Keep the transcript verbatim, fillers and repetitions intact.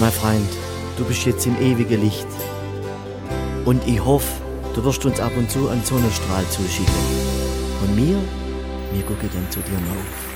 Mein Freund, du bist jetzt im ewigen Licht. Und ich hoffe, du wirst uns ab und zu einen Sonnenstrahl zuschicken. Und wir, wir gucken dann zu dir auf.